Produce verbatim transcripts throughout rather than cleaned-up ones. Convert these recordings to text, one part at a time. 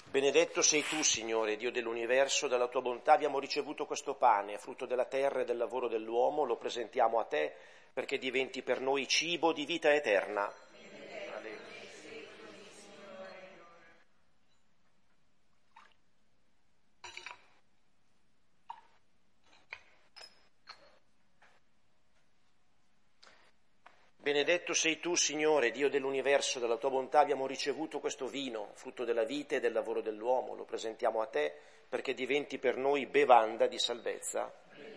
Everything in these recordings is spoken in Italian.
Benedetto sei tu, Signore, Dio dell'universo, dalla tua bontà abbiamo ricevuto questo pane, frutto della terra e del lavoro dell'uomo, lo presentiamo a te perché diventi per noi cibo di vita eterna. Benedetto sei tu, Signore, Dio dell'universo, dalla tua bontà abbiamo ricevuto questo vino, frutto della vita e del lavoro dell'uomo, lo presentiamo a te perché diventi per noi bevanda di salvezza.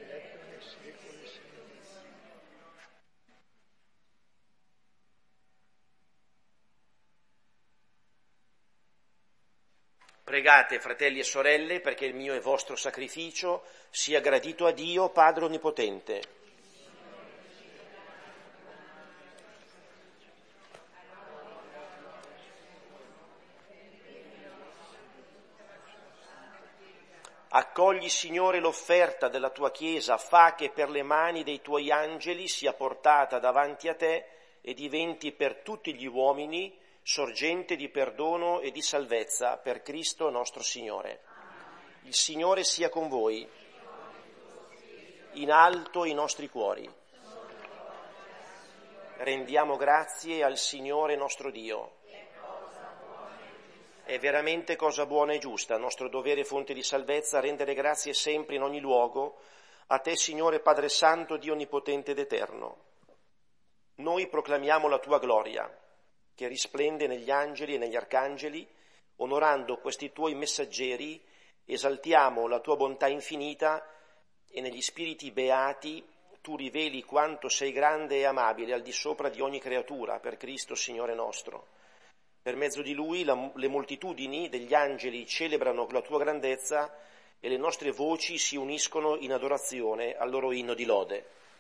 Pregate, fratelli e sorelle, perché il mio e vostro sacrificio sia gradito a Dio, Padre Onnipotente. Accogli, Signore, l'offerta della tua Chiesa, fa che per le mani dei tuoi angeli sia portata davanti a te e diventi per tutti gli uomini sorgente di perdono e di salvezza per Cristo nostro Signore. Il Signore sia con voi, in alto i nostri cuori. Rendiamo grazie al Signore nostro Dio. È veramente cosa buona e giusta, nostro dovere e fonte di salvezza, rendere grazie sempre in ogni luogo a te, Signore Padre Santo, Dio Onnipotente ed Eterno. Noi proclamiamo la tua gloria, che risplende negli angeli e negli arcangeli, onorando questi tuoi messaggeri, esaltiamo la tua bontà infinita e negli spiriti beati tu riveli quanto sei grande e amabile al di sopra di ogni creatura, per Cristo Signore nostro. Per mezzo di Lui la, le moltitudini degli angeli celebrano la tua grandezza e le nostre voci si uniscono in adorazione al loro inno di lode.